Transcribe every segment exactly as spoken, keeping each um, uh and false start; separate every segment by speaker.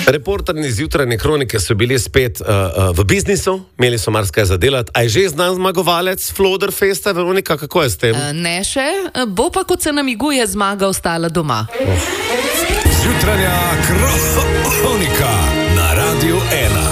Speaker 1: Reporterji iz jutranje kronike so bili spet uh, uh, v biznisu, imeli so marsikaj za delati. A je že znan zmagovalec Floderfesta, Veronika, kako je s tem?
Speaker 2: Uh, ne še, bo pa, kot se namiguje, zmaga ostala doma.
Speaker 1: Oh.
Speaker 3: Jutranja kronika na Radiu ena.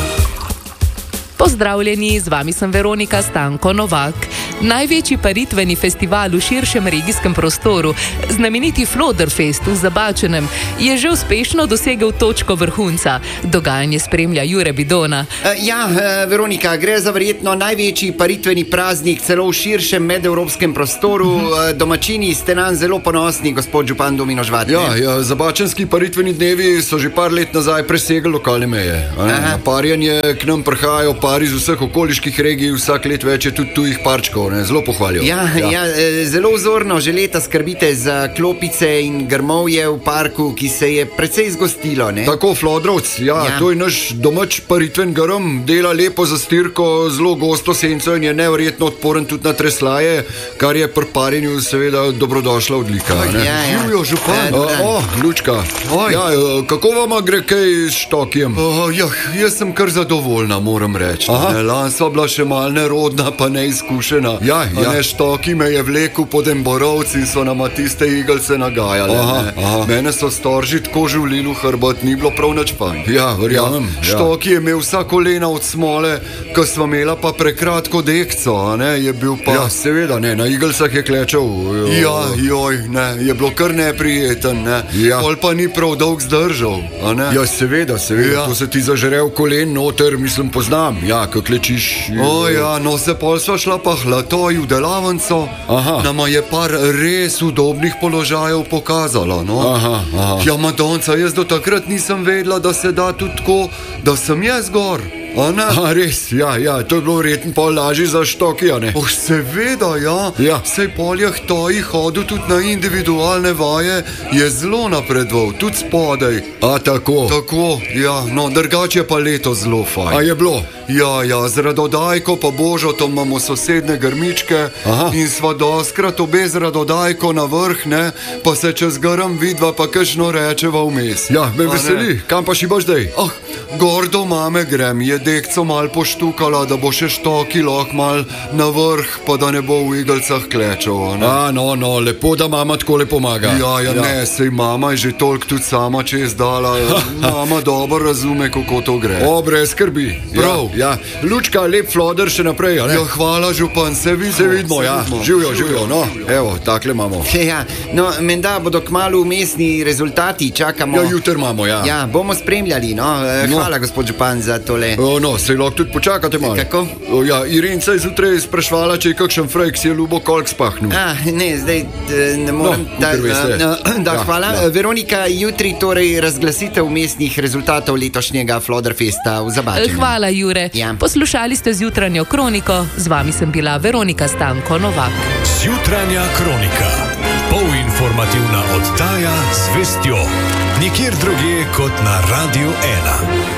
Speaker 2: Pozdravljeni, z vami sem Veronika Stanko Novak. Največji paritveni festival v širšem regijskem prostoru, znameniti Floderfest v Zabačenem, je že uspešno dosegel točko vrhunca. Dogajanje spremlja Jure Bidona.
Speaker 4: Ja, Veronika, gre za verjetno največji paritveni praznik celo v širšem medevropskem prostoru. Domačini ste nam zelo ponosni, gospod župan Domino Žvat.
Speaker 5: Ja, ja, zabačenski paritveni dnevi so že par let nazaj presegli lokalne meje. Na parjanje k nam prihajajo pari iz vseh okoliških regij, vsak let več je tudi tujih parčkov. Ne, zelo pohvalijo.
Speaker 4: Ja, ja. Ja, zelo vzorno že leta skrbite za klopice in grmovje v parku, ki se je precej zgostilo. Ne?
Speaker 5: Tako, Flodrovc, ja, ja, to je naš domač paritven grm, dela lepo za stirko, zelo gosto senco in je neverjetno odporen tudi na treslaje, kar je pri parjenju seveda dobrodošla odlika.
Speaker 4: Oj, ja, ja.
Speaker 5: Živijo, župan.
Speaker 4: Ja,
Speaker 5: o, Lučka, ja, kako vama gre kaj s Štokijem?
Speaker 6: O, ja, jaz sem kar zadovoljna, moram reči. Lan sva bila še mal nerodna, pa neizkušena.
Speaker 5: Ja, ja.
Speaker 6: Ne, Štoki me je vlekel pod Emborovci in so nama tiste igelce nagajale.
Speaker 5: Aha, aha.
Speaker 6: Mene so storži tako žulili v hrbet, ni bilo prav nič fajn.
Speaker 5: Ja, verjamem.
Speaker 6: Ja. Štoki je imel vsa kolena od smole, ko sva imela pa prekratko dekco, a ne, je bil pa...
Speaker 5: Ja, seveda, ne, na igelcah je klečal. Jo.
Speaker 6: Ja, joj, ne, je bilo kar neprijeten, ne.
Speaker 5: Ja.
Speaker 6: Pol pa ni prav dolg zdržal, a ne.
Speaker 5: Ja, seveda, seveda,
Speaker 6: ja.
Speaker 5: To se ti zažere v kolen noter, mislim, poznam, ja, ko klečiš.
Speaker 6: O ja, no se pol sva šla pa hlatoj v delavnico.
Speaker 5: Aha.
Speaker 6: Nama je par res udobnih položajev pokazala, no.
Speaker 5: Aha, aha.
Speaker 6: Ja, Madonca, jaz do takrat nisem vedela, da se da tudi tako, da sem jaz gor. A ne?
Speaker 5: A res, ja, ja, to je bilo verjetno pol lažje za Štoki, a ne?
Speaker 6: Oh, seveda, ja.
Speaker 5: Ja.
Speaker 6: Sej pol je htoji hodil tudi na individualne vaje, je zelo napredoval, tudi spodaj.
Speaker 5: A tako?
Speaker 6: Tako, ja, no, drugače je pa leto zelo fajn.
Speaker 5: A je bilo?
Speaker 6: Ja, ja, z Radodajko pa Božotom imamo sosedne grmičke.
Speaker 5: Aha.
Speaker 6: In sva doskrat obe z Radodajko na vrh, ne, pa se čez grm vidva pa kakšno rečeva vmes.
Speaker 5: Ja, me
Speaker 6: A
Speaker 5: veseli,
Speaker 6: ne?
Speaker 5: kam pa šibaš zdaj?
Speaker 6: Ah, gor do mame grem, je dekco mal poštukala, da bo še Štoki lahko mal na vrh, pa da ne bo v igelcah klečal, a ne?
Speaker 5: A, no, no, lepo, da mama tako le pomaga.
Speaker 6: Ja, ja, ja, ne, sej mama je že toliko tudi sama čez dala. Mama dobro razume, kako to gre.
Speaker 5: O, brez skrbi.
Speaker 6: Prav.
Speaker 5: Ja, ja. Lučka, lep Floder še naprej, a ne?
Speaker 6: Ja, hvala, župan, se vidimo.
Speaker 5: Se vidimo, ja. Živijo, živijo, no. Evo, takle imamo.
Speaker 4: Ja, no, menda bodo kmalu umestni rezultati, čakamo.
Speaker 5: Ja, jutr imamo, ja.
Speaker 4: Ja, bomo spremljali, no. Hvala,
Speaker 5: No.
Speaker 4: gospod župan, za tole.
Speaker 5: O, no, sej lahko tudi počakate malo.
Speaker 4: Kako?
Speaker 5: O, ja, Irinca je zjutraj sprašvala, če je kakšen frejk si je ljubo koliko spahnil.
Speaker 4: A, ne, zdaj eh, ne morem.
Speaker 5: No,
Speaker 4: da,
Speaker 5: kakor veste.
Speaker 4: da, da,
Speaker 5: Ja,
Speaker 4: hvala.
Speaker 5: ja.
Speaker 4: Veronika, jutri torej razglasitev umestnih rezultatov letošnjega Floderfesta v Zabačenem.
Speaker 2: Hvala, Jure.
Speaker 4: Ja.
Speaker 2: Poslušali ste z jutranjo kroniko, z vami sem bila Veronika Stanko Novak.
Speaker 3: Jutranja kronika. Polinformativna oddaja z vestjo. Nikjer drugje kot na Radiu ena.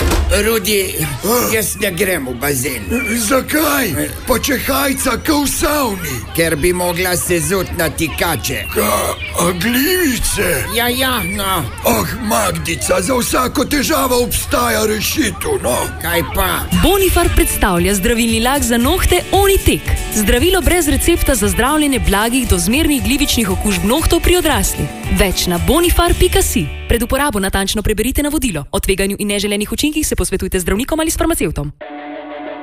Speaker 7: Rudi, jaz ne grem v bazen.
Speaker 6: Zakaj? Pa če hajca kao v savni.
Speaker 7: Ker bi mogla se zut na tikače.
Speaker 6: A glivice?
Speaker 7: Ja, ja, no.
Speaker 6: Ah, Magdica, za vsako težavo obstaja rešitev, no.
Speaker 7: Kaj pa?
Speaker 8: Bonifar predstavlja zdravilni lak za nohte Onitek. Zdravilo brez recepta za zdravljenje blagih do zmernih glivičnih okužb nohtov pri odraslih. Več na bonifar pika si. Pred uporabo natančno preberite navodilo. O tveganju in neželenih učinkih se posvetujte z zdravnikom ali s farmacevtom.